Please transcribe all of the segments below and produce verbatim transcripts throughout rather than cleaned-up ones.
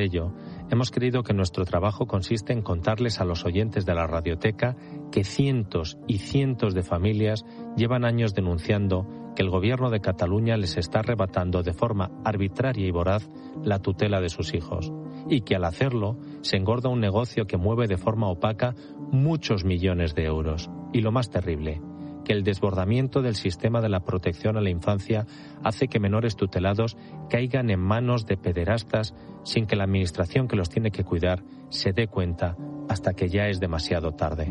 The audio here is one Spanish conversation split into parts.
ello, hemos creído que nuestro trabajo consiste en contarles a los oyentes de la Radioteca que cientos y cientos de familias llevan años denunciando que el gobierno de Cataluña les está arrebatando de forma arbitraria y voraz la tutela de sus hijos, y que al hacerlo se engorda un negocio que mueve de forma opaca muchos millones de euros. Y lo más terrible, que el desbordamiento del sistema de la protección a la infancia hace que menores tutelados caigan en manos de pederastas sin que la administración que los tiene que cuidar se dé cuenta hasta que ya es demasiado tarde.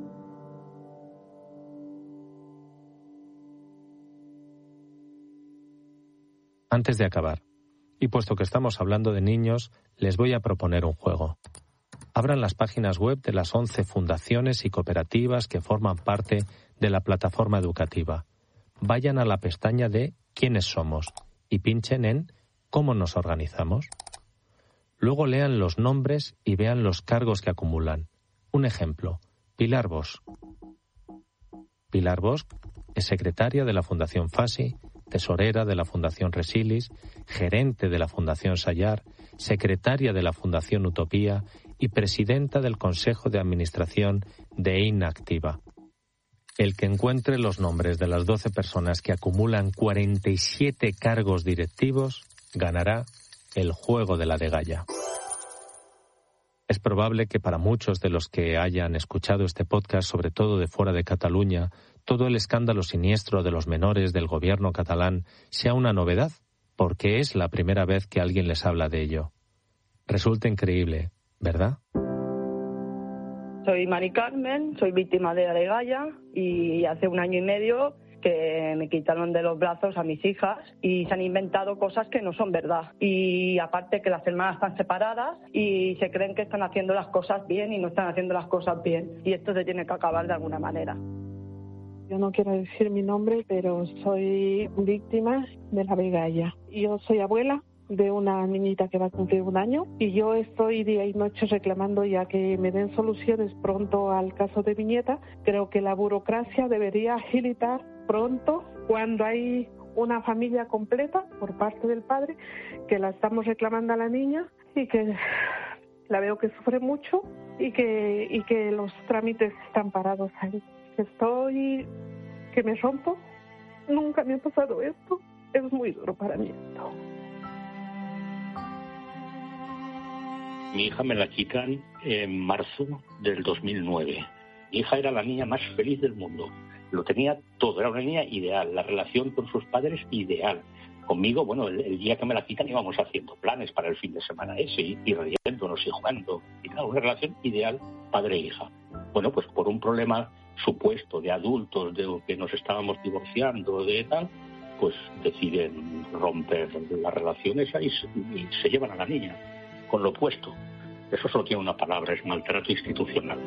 Antes de acabar, y puesto que estamos hablando de niños, les voy a proponer un juego. Abran las páginas web de las once fundaciones y cooperativas que forman parte de la plataforma educativa. Vayan a la pestaña de ¿Quiénes somos? Y pinchen en ¿Cómo nos organizamos? Luego lean los nombres y vean los cargos que acumulan. Un ejemplo, Pilar Bosch. Pilar Bosch es secretaria de la Fundación FASI, tesorera de la Fundación Resilis, gerente de la Fundación Sayar, secretaria de la Fundación Utopía y presidenta del Consejo de Administración de Inactiva. El que encuentre los nombres de las doce personas que acumulan cuarenta y siete cargos directivos ganará el juego de la Degalla. Es probable que para muchos de los que hayan escuchado este podcast, sobre todo de fuera de Cataluña, todo el escándalo siniestro de los menores del gobierno catalán sea una novedad, porque es la primera vez que alguien les habla de ello. Resulta increíble, ¿verdad? Soy Mari Carmen, soy víctima de la Degalla y hace un año y medio que me quitaron de los brazos a mis hijas y se han inventado cosas que no son verdad. Y aparte que las hermanas están separadas y se creen que están haciendo las cosas bien y no están haciendo las cosas bien. Y esto se tiene que acabar de alguna manera. Yo no quiero decir mi nombre, pero soy víctima de la Degalla. Yo soy abuela de una niñita que va a cumplir un año y yo estoy día y noche reclamando ya que me den soluciones pronto al caso de mi nieta. Creo que la burocracia debería agilitar pronto cuando hay una familia completa por parte del padre que la estamos reclamando a la niña y que la veo que sufre mucho y que, y que los trámites están parados ahí. Estoy que me rompo. Nunca me ha pasado esto. Es muy duro para mí esto. Mi hija me la quitan en marzo del dos mil nueve. Mi hija era la niña más feliz del mundo. Lo tenía todo, era una niña ideal. La relación con sus padres, ideal. Conmigo, bueno, el, el día que me la quitan íbamos haciendo planes para el fin de semana ese, y, y riéndonos y jugando. Y nada, una relación ideal padre-hija. Bueno, pues por un problema supuesto de adultos, de que nos estábamos divorciando, de tal, pues deciden romper la relación esa y se, y se llevan a la niña. Con lo opuesto. Eso solo tiene una palabra, es maltrato institucional.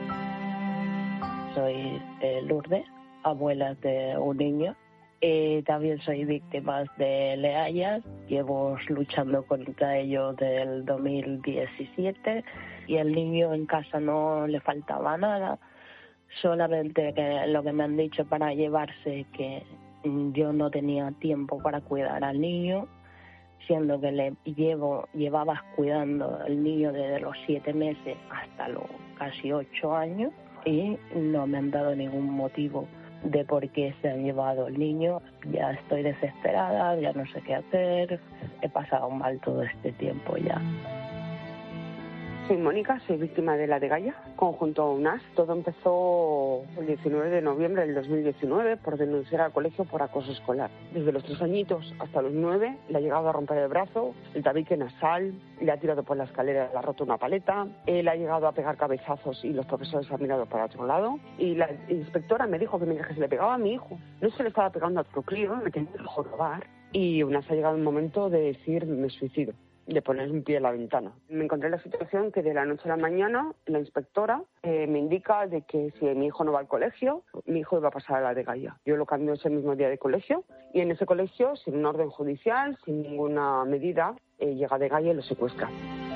Soy eh, Lourdes, abuela de un niño. Y también soy víctima de leallas. Llevo luchando contra ello del dos mil diecisiete y el niño en casa no le faltaba nada. Solamente que lo que me han dicho para llevarse que yo no tenía tiempo para cuidar al niño, siendo que le llevo llevaba cuidando al niño desde los siete meses hasta los casi ocho años y no me han dado ningún motivo de por qué se han llevado el niño. Ya estoy desesperada, ya no sé qué hacer, he pasado mal todo este tiempo ya. Soy Mónica, soy víctima de la Degalla, conjunto a U N A S. Todo empezó el diecinueve de noviembre del dos mil diecinueve por denunciar al colegio por acoso escolar. Desde los tres añitos hasta los nueve le ha llegado a romper el brazo, el tabique nasal, le ha tirado por la escalera, le ha roto una paleta, él ha llegado a pegar cabezazos y los profesores han mirado para otro lado. Y la inspectora me dijo que mientras se le pegaba a mi hijo, no se le estaba pegando a otro crío, me tenía que jorobar. Y U N A S ha llegado un momento de decir me suicido, de poner un pie en la ventana. Me encontré en la situación que de la noche a la mañana la inspectora eh, me indica de que si mi hijo no va al colegio, mi hijo iba a pasar a la Degalla. Yo lo cambio ese mismo día de colegio y en ese colegio, sin un orden judicial, sin ninguna medida, eh, llega a Degalla y lo secuestra.